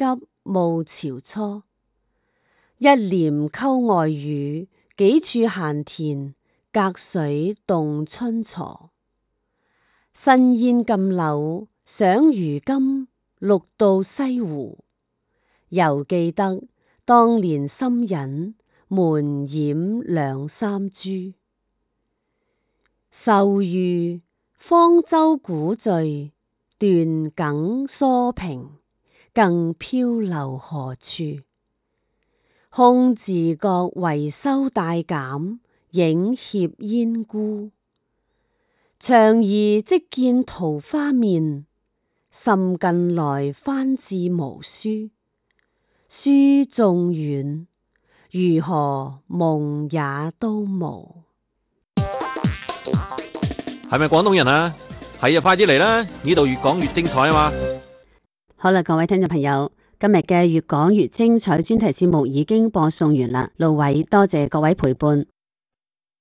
急暮朝初。一簾溝外雨，幾處閒田，隔水動春雛。新煙禁柳，想如今，綠到西湖。猶記得當年心隱，門掩兩三株。愁餘方舟古墜，斷梗疏平，更漂流何處？空自覺維修大減，影脅煙孤。長宜即見桃花面，甚近來翻至無書。書縱遠，如何夢也都無。 係咪廣東人啊？係啊，快啲嚟啦！呢度越講越精彩啊嘛！ 好啦，各位聽眾朋友，今日嘅越講越精彩專題節目已經播送完啦。路偉多謝各位陪伴。